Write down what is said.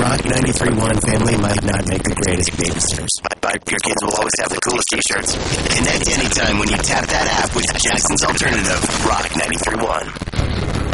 Rock 93.1 family might not make the greatest babysitters, But your kids will always have the coolest t-shirts. Connect anytime when you tap that app with Jackson's Alternative, Rock 93.1.